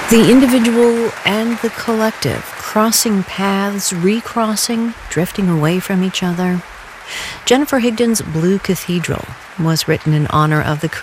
The individual and the collective, crossing paths, recrossing, drifting away from each other. Jennifer Higdon's Blue Cathedral was written in honor of the